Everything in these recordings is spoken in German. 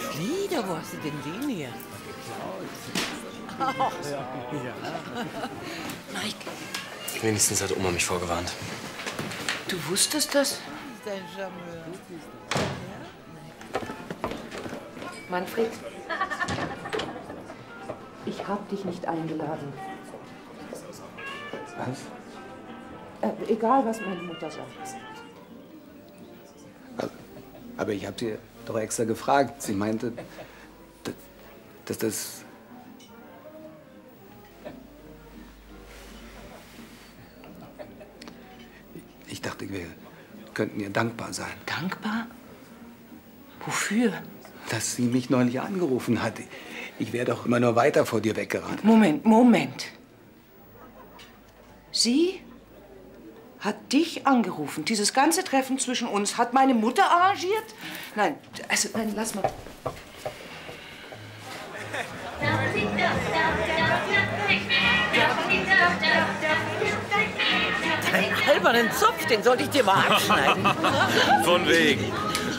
Flieder, wo hast du denn den hier? Oh. Ja. Mike. Wenigstens hat Oma mich vorgewarnt. Du wusstest das? Dein Charmeur. Manfred, ich hab dich nicht eingeladen. Was? Egal, was meine Mutter sagt. Aber ich habe sie doch extra gefragt. Sie meinte, dass das... Ich dachte, wir könnten ihr dankbar sein. Dankbar? Wofür? Dass sie mich neulich angerufen hat. Ich wäre doch immer nur weiter vor dir weggerannt. Moment. Sie hat dich angerufen. Dieses ganze Treffen zwischen uns hat meine Mutter arrangiert? Nein, lass mal. Deinen albernen Zopf, den sollte ich dir mal abschneiden. Von wegen.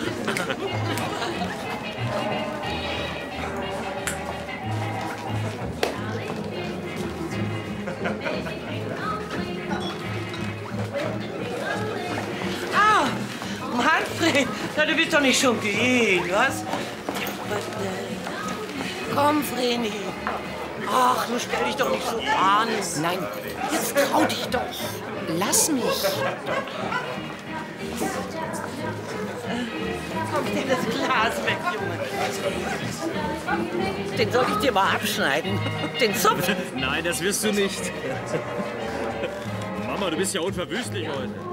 Manfred, na, du willst doch nicht schon gehen, was? Komm, Vreni. Ach, nun stell dich doch nicht so an. Nein, jetzt trau dich doch. Lass mich. Komm, stell das Glas weg, Junge. Den soll ich dir mal abschneiden. Den Zopf. Nein, das wirst du nicht. Mama, du bist ja unverwüstlich heute.